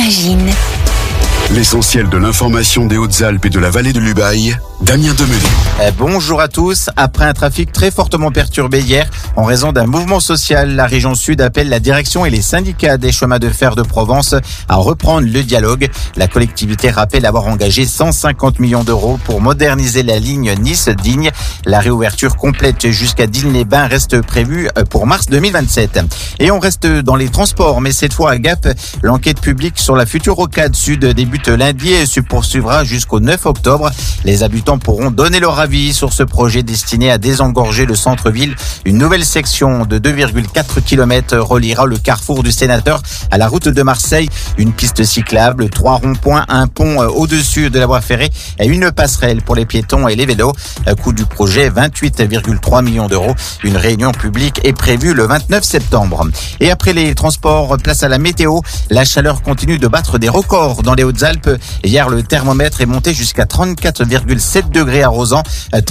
Imagine. L'essentiel de l'information des Hautes-Alpes et de la vallée de l'Ubaye, Damien Demelet. Bonjour à tous. Après un trafic très fortement perturbé hier, en raison d'un mouvement social, la région sud appelle la direction et les syndicats des chemins de fer de Provence à reprendre le dialogue. La collectivité rappelle avoir engagé 150 millions d'euros pour moderniser la ligne Nice-Digne. La réouverture complète jusqu'à Digne-les-Bains reste prévue pour mars 2027. Et on reste dans les transports, mais cette fois à Gap, l'enquête publique sur la future rocade sud débute lundi et se poursuivra jusqu'au 9 octobre. Les habitants pourront donner leur avis sur ce projet destiné à désengorger le centre-ville. Une nouvelle section de 2,4 km reliera le carrefour du Sénateur à la route de Marseille. Une piste cyclable, 3 ronds-points, un pont au-dessus de la voie ferrée et une passerelle pour les piétons et les vélos. Coût du projet, 28,3 millions d'euros. Une réunion publique est prévue le 29 septembre. Et après les transports, place à la météo. La chaleur continue de battre des records dans les Hautes-Alpes. Hier, le thermomètre est monté jusqu'à 34,7 degrés à Rozan,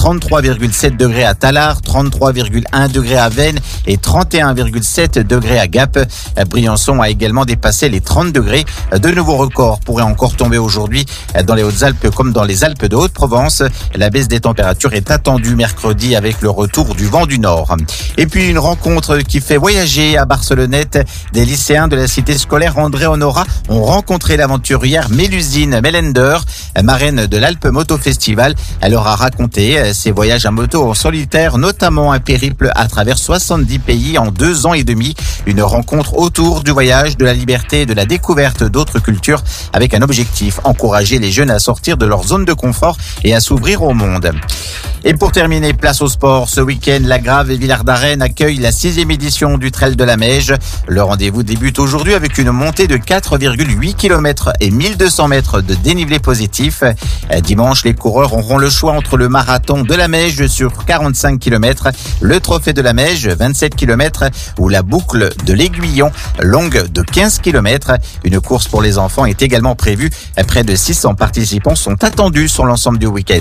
33,7 degrés à Tallard, 33,1 degrés à Veynes et 31,7 degrés à Gap. Briançon a également dépassé les 30 degrés. De nouveaux records pourraient encore tomber aujourd'hui dans les Hautes-Alpes comme dans les Alpes de Haute-Provence. La baisse des températures est attendue mercredi avec le retour du vent du nord. Et puis une rencontre qui fait voyager à Barcelonnette. Des lycéens de la cité scolaire André Honora ont rencontré l'aventurière Mélusine Mellender, marraine de l'Alpe Moto Festival. Elle leur a raconté ses voyages à moto en solitaire, notamment un périple à travers 70 pays en 2 ans et demi. Une rencontre autour du voyage, de la liberté et de la découverte d'autres cultures avec un objectif, encourager les jeunes à sortir de leur zone de confort et à s'ouvrir au monde. Et pour terminer, place au sport. Ce week-end, la Grave et Villard-d'Arène accueillent la 6e édition du Trail de la Meije. Le rendez-vous débute aujourd'hui avec une montée de 4,8 km et 1200 mètres de dénivelé positif. Dimanche, les coureurs auront le choix entre le marathon de la Meije sur 45 km, le trophée de la Meije, 27 km, ou la boucle de l'Aiguillon, longue de 15 km. Une course pour les enfants est également prévue. Près de 600 participants sont attendus sur l'ensemble du week-end.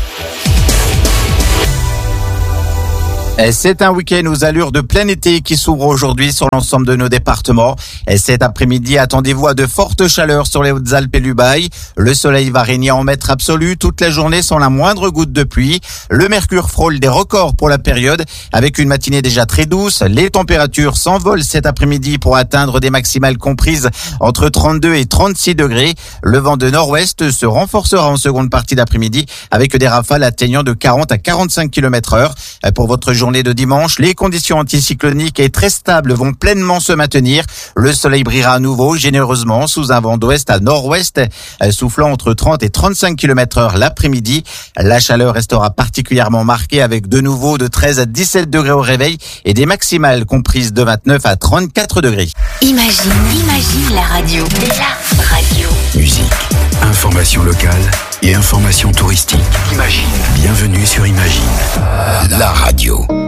C'est un week-end aux allures de plein été qui s'ouvre aujourd'hui sur l'ensemble de nos départements. Cet après-midi, attendez-vous à de fortes chaleurs sur les Hautes-Alpes et l'Ubaye. Le soleil va régner en maître absolu toute la journée sans la moindre goutte de pluie. Le mercure frôle des records pour la période avec une matinée déjà très douce. Les températures s'envolent cet après-midi pour atteindre des maximales comprises entre 32 et 36 degrés. Le vent de nord-ouest se renforcera en seconde partie d'après-midi avec des rafales atteignant de 40 à 45 km/h. Pour votre journée de dimanche, les conditions anticycloniques et très stables vont pleinement se maintenir. Le soleil brillera à nouveau généreusement sous un vent d'ouest à nord-ouest, soufflant entre 30 et 35 km/h l'après-midi. La chaleur restera particulièrement marquée avec de nouveau de 13 à 17 degrés au réveil et des maximales comprises de 29 à 34 degrés. Imagine la radio. La radio. Musique, information locale et information touristique. Imagine. Bienvenue sur Imagine, la radio.